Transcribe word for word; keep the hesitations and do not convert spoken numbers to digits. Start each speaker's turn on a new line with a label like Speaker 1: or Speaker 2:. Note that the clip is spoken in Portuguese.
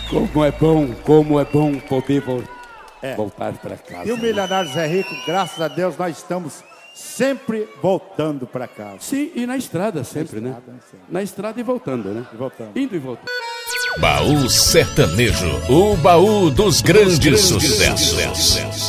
Speaker 1: Como é bom, como é bom poder vol-
Speaker 2: É.
Speaker 1: voltar para casa.
Speaker 2: E o milionário Zé Rico, graças a Deus, nós estamos sempre voltando para casa.
Speaker 1: Sim, e na estrada sempre,
Speaker 2: Na
Speaker 1: né?
Speaker 2: estrada, sim.
Speaker 1: Na estrada e voltando, né?
Speaker 2: E voltando.
Speaker 1: Indo e voltando.
Speaker 3: Baú Sertanejo, o baú dos grandes sucessos.